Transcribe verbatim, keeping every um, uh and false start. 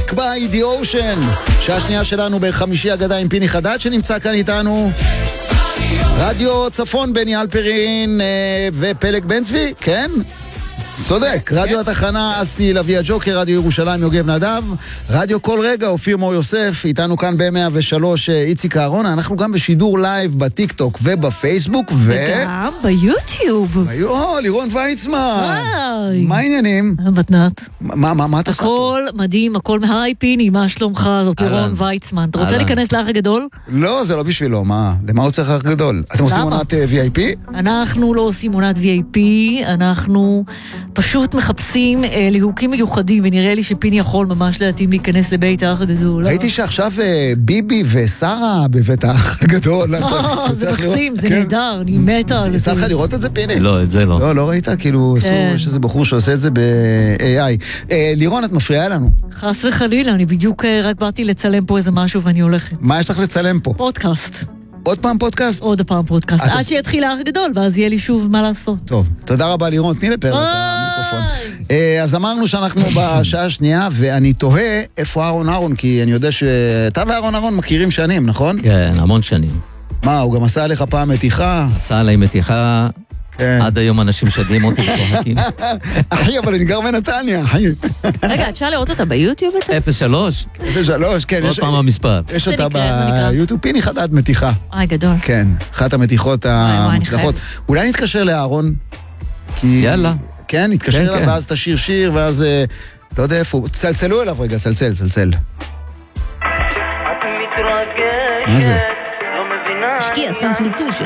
Rock by the Ocean. שעה שנייה שלנו בחמישי אגדה עם פיני חדד שנמצא כאן איתנו. רדיו צפון בני אלפרין ופלג בן צבי, כן? צודק, רדיו התחנה אסי לוי הג'וקר, רדיו ירושלים יוגב נדב, רדיו כל רגע אופיר מור יוסף, איתנו כאן ב-מאה ושלוש איציק אהרונה, אנחנו גם בשידור לייב בטיק טוק ובפייסבוק ו... וגם ביוטיוב. או, לירון ויצמן. מה העניינים? מתנת. מה, מה, מה אתה עושה פה? הכל מדהים, הכל מהי פיני, מה שלומך? זאת לירון ויצמן. אתה רוצה להיכנס לאח הגדול? לא, זה לא בשבילו, מה? למה הוא צריך אח גדול? אתם עושים עונת וי איי פי? אנחנו לא עושים עונת וי איי פי, אנחנו פשוט מחפשים אה, ליהוקים מיוחדים, ונראה לי שפיני יכול ממש להתאים להיכנס לבית האח הגדול. ראיתי שעכשיו אה, ביבי ושרה בבית האח הגדול. אה, זה מקסים, זה נהדר, אני מתה על זה. יצא לך לראות את זה, פיני? לא, את זה לא. לא, לא ראית? כאילו, יש איזה בחור שעושה את זה ב-איי איי. לירון, את מפריעה לנו. חס וחלילה, אני בדיוק רק באתי לצלם פה איזה משהו ואני הולכת. מה יש לך לצלם פה? פודקאסט. עוד פעם פודקאסט? עוד פעם פודקאסט, עד שיתחיל האח גדול, ואז יהיה לי שוב מה לעשות. טוב, תודה רבה לירון, תני לפרק את המיקרופון. אז אמרנו שאנחנו בשעה השנייה, ואני תוהה איפה אהרון אהרון, כי אני יודע שאתה ואהרון אהרון מכירים שנים, נכון? כן, המון שנים. מה, הוא גם עשה עליך פעם מתיחה? עשה עליי מתיחה, עד היום אנשים שדלים אותי וצוחקים. אחי, אבל אני גר בנתניה, אחי. רגע, אפשר לראות אותה ביוטיוב? אפס שלוש? אפס שלוש, כן. עוד פעם המספר. יש אותה ביוטיוב, פיני חדד מתיחה. אה, גדול. כן, אחת המתיחות המוצלחות. אולי נתקשר לאהרון? יאללה. כן, נתקשר אליו, ואז תשיר שיר, ואז לא יודע איפה. צלצלו אליו רגע, צלצל, צלצל. מה זה? השקיע, שם צלצול שלו.